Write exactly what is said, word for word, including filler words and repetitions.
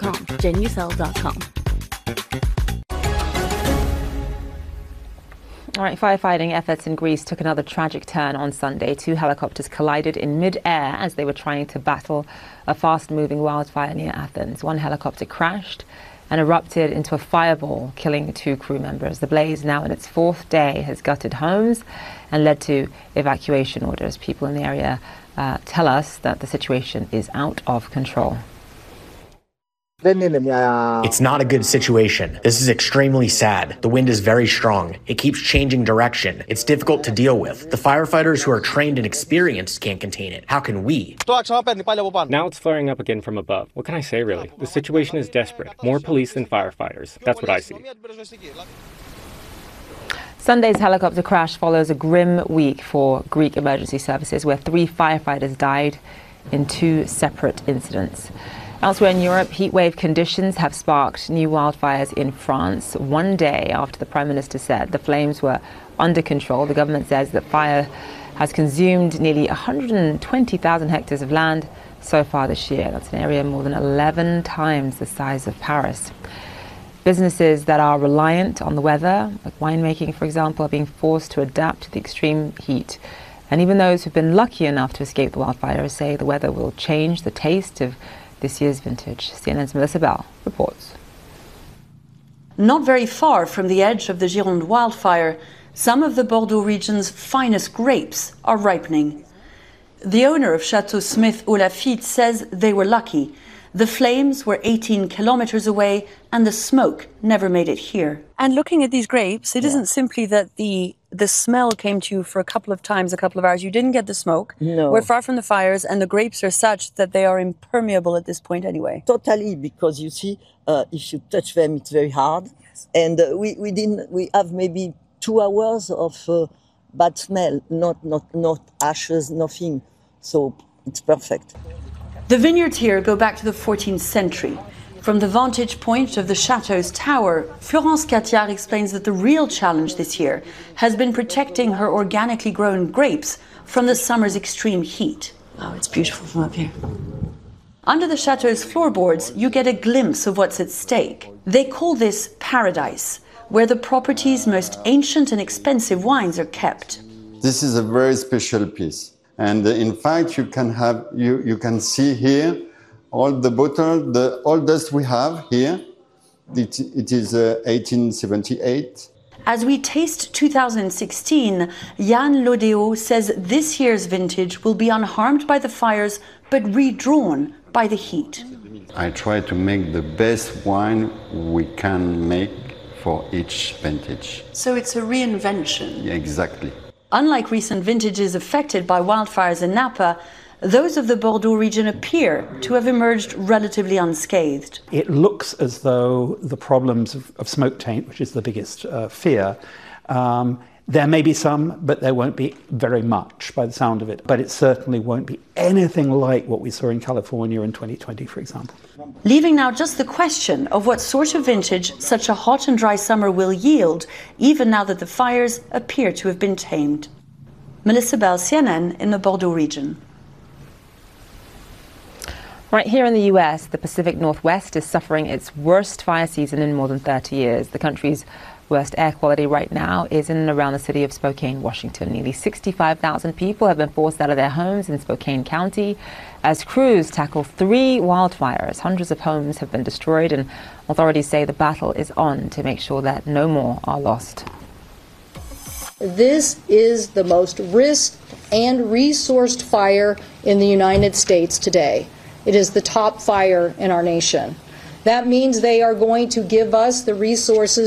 com. Genucel dot com. All right, firefighting efforts in Greece took another tragic turn on Sunday. Two helicopters collided in mid-air as they were trying to battle a fast-moving wildfire near Athens. One helicopter crashed and erupted into a fireball, killing two crew members. The blaze, now in its fourth day, has gutted homes and led to evacuation orders. People in the area uh, tell us that the situation is out of control. It's not a good situation. This is extremely sad. The wind is very strong. It keeps changing direction. It's difficult to deal with. The firefighters who are trained and experienced can't contain it. How can we? Now it's flaring up again from above. What can I say, really? The situation is desperate. More police than firefighters. That's what I see. Sunday's helicopter crash follows a grim week for Greek emergency services, where three firefighters died in two separate incidents. Elsewhere in Europe, heatwave conditions have sparked new wildfires in France. One day after the Prime Minister said the flames were under control, the government says that fire has consumed nearly one hundred twenty thousand hectares of land so far this year. That's an area more than eleven times the size of Paris. Businesses that are reliant on the weather, like winemaking, for example, are being forced to adapt to the extreme heat. And even those who've been lucky enough to escape the wildfires say the weather will change the taste of this year's vintage. C N N's Melissa Bell reports. Not very far from the edge of the Gironde wildfire, some of the Bordeaux region's finest grapes are ripening. The owner of Chateau Smith au Lafitte says they were lucky. The flames were eighteen kilometers away and the smoke never made it here. And looking at these grapes, it yeah. isn't simply that the the smell came to you for a couple of times, a couple of hours. You didn't get the smoke. No. We're far from the fires, and the grapes are such that they are impermeable at this point anyway. Totally, because you see, uh, if you touch them, it's very hard. Yes. And uh, we, we didn't, we have maybe two hours of uh, bad smell, not, not, not ashes, nothing. So it's perfect. The vineyards here go back to the fourteenth century. From the vantage point of the chateau's tower, Florence Catiard explains that the real challenge this year has been protecting her organically grown grapes from the summer's extreme heat. Oh, it's beautiful from up here. Under the chateau's floorboards, you get a glimpse of what's at stake. They call this paradise, where the property's most ancient and expensive wines are kept. This is a very special piece. And in fact, you can have, you, you can see here all the bottle, the oldest we have here. It, it is uh, eighteen seventy-eight. As we taste two thousand sixteen, Yann Lodéo says this year's vintage will be unharmed by the fires, but redrawn by the heat. I try to make the best wine we can make for each vintage. So it's a reinvention. Yeah, exactly. Unlike recent vintages affected by wildfires in Napa, those of the Bordeaux region appear to have emerged relatively unscathed. It looks as though the problems of, of smoke taint, which is the biggest uh, fear, um, there may be some, but there won't be very much by the sound of it. But it certainly won't be anything like what we saw in California in twenty twenty, for example. Leaving now just the question of what sort of vintage such a hot and dry summer will yield, even now that the fires appear to have been tamed. Melissa Bell, C N N, in the Bordeaux region. Right here in the U S, the Pacific Northwest is suffering its worst fire season in more than thirty years. The country's worst air quality right now is in and around the city of Spokane, Washington. Nearly sixty-five thousand people have been forced out of their homes in Spokane County as crews tackle three wildfires. Hundreds of homes have been destroyed, and authorities say the battle is on to make sure that no more are lost. This is the most risked and resourced fire in the United States today. It is the top fire in our nation. That means they are going to give us the resources